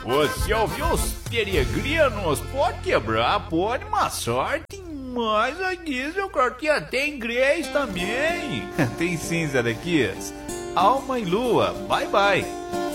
Você ouviu os peregrinos? Pode quebrar, pode, mas sorte. Mas aqui, seu cartinha, tem inglês também. Tem sim, Zedequias. Alma e Lua, bye bye.